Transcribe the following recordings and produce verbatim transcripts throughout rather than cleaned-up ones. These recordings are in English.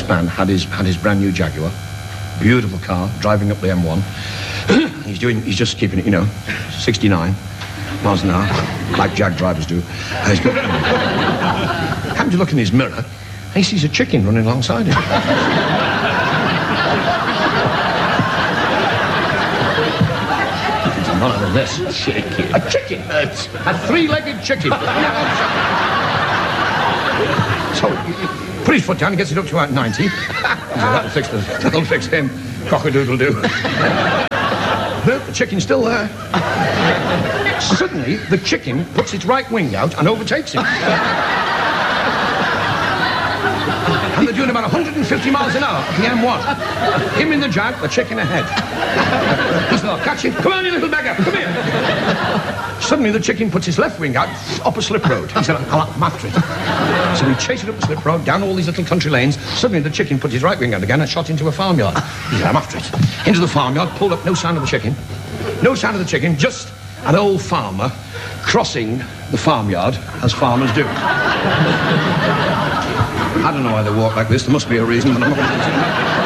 this man had his had his brand new Jaguar, beautiful car, driving up the M one. he's doing, he's just keeping it, you know, sixty-nine miles an hour, like Jag drivers do. And he's got, happened to look in his mirror, and he sees a chicken running alongside him. None of this. Chicken. A chicken. A, a three-legged chicken. So, put his foot down and gets it up to about ninety. So that'll fix the, that'll fix him. Cock-a-doodle-doo. No, the chicken's still there. Suddenly, the chicken puts its right wing out and overtakes him. And they're doing about one hundred fifty miles an hour at the M one. Him in the Jag, the chicken ahead. He said, I'll catch you. Come on, you little beggar, come here. Suddenly, the chicken puts his left wing out up a slip road. He said, I'm after it. So we chased it up the slip road, down all these little country lanes. Suddenly, the chicken put his right wing out again and shot into a farmyard. He said, I'm after it. Into the farmyard, pulled up, no sound of the chicken. No sound of the chicken, just an old farmer crossing the farmyard, as farmers do. I don't know why they walk like this. There must be a reason, but I'm not going to tell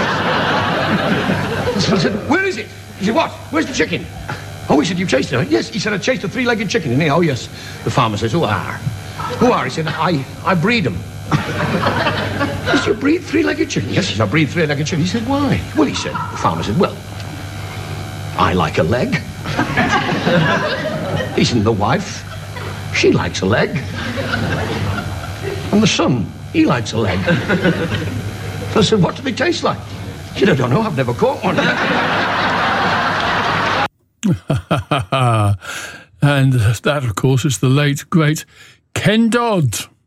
you. So I said, where is it? He said, what? Where's the chicken? Oh, he said, you've chased it? Yes, he said, I chased a three-legged chicken, didn't he? Oh, yes. The farmer says, who are? Who are? He said, I, I breed them. Yes, you breed three-legged chicken? Yes, he said, I breed three-legged chicken. He said, why? Well, he said, the farmer said, well, I like a leg. He said, the wife, she likes a leg. And the son, he likes a leg. So I said, what do they taste like? She said, I don't know, I've never caught one. And that, of course, is the late, great Ken Dodd.